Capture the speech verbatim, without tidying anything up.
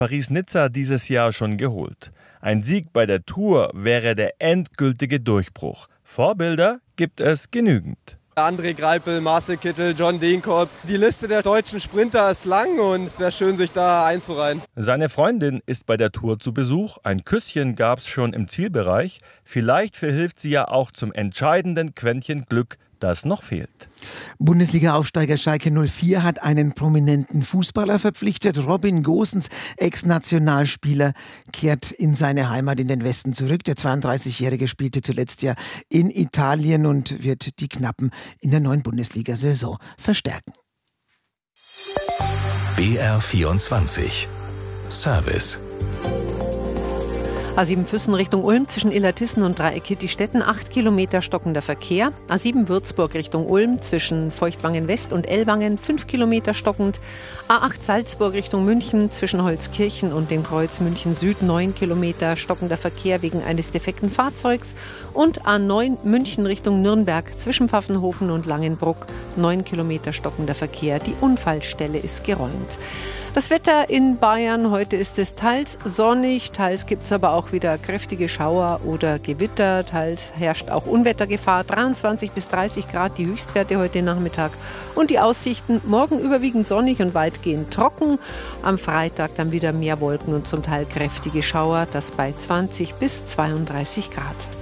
Paris-Nizza dieses Jahr schon geholt. Ein Sieg bei der Tour wäre der endgültige Durchbruch. Vorbilder gibt es genügend. André Greipel, Marcel Kittel, John Degenkolb. Die Liste der deutschen Sprinter ist lang und es wäre schön, sich da einzureihen. Seine Freundin ist bei der Tour zu Besuch. Ein Küsschen gab's schon im Zielbereich. Vielleicht verhilft sie ja auch zum entscheidenden Quäntchen Glück, das noch fehlt. Bundesliga-Aufsteiger Schalke null vier hat einen prominenten Fußballer verpflichtet. Robin Gosens, Ex-Nationalspieler, kehrt in seine Heimat in den Westen zurück. Der zweiunddreißigjährige spielte zuletzt ja in Italien und wird die Knappen in der neuen Bundesliga-Saison verstärken. B R vierundzwanzig Service. A sieben Füssen Richtung Ulm zwischen Illertissen und Dreieck-Kitti-Stetten acht Kilometer stockender Verkehr. A sieben Würzburg Richtung Ulm zwischen Feuchtwangen West und Ellwangen fünf Kilometer stockend. A acht Salzburg Richtung München zwischen Holzkirchen und dem Kreuz München Süd neun Kilometer stockender Verkehr wegen eines defekten Fahrzeugs. Und A neun München Richtung Nürnberg zwischen Pfaffenhofen und Langenbruck neun Kilometer stockender Verkehr. Die Unfallstelle ist geräumt. Das Wetter in Bayern, heute ist es teils sonnig, teils gibt es aber auch wieder kräftige Schauer oder Gewitter, teils herrscht auch Unwettergefahr, dreiundzwanzig bis dreißig Grad die Höchstwerte heute Nachmittag und die Aussichten morgen überwiegend sonnig und weitgehend trocken, am Freitag dann wieder mehr Wolken und zum Teil kräftige Schauer, das bei zwanzig bis zweiunddreißig Grad.